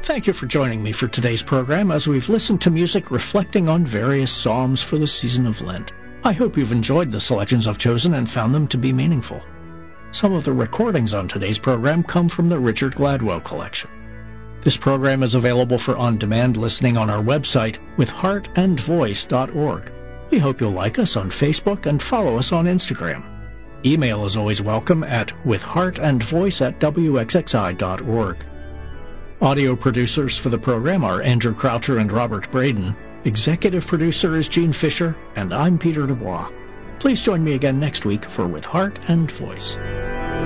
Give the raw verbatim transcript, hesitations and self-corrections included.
Thank you for joining me for today's program as we've listened to music reflecting on various psalms for the season of Lent. I hope you've enjoyed the selections I've chosen and found them to be meaningful. Some of the recordings on today's program come from the Richard Gladwell collection. This program is available for on-demand listening on our website, with heart and voice dot org. We hope you'll like us on Facebook and follow us on Instagram. Email is always welcome at withheartandvoice at w x x i dot org. Audio producers for the program are Andrew Croucher and Robert Braden. Executive producer is Gene Fisher, and I'm Peter Dubois. Please join me again next week for With Heart and Voice.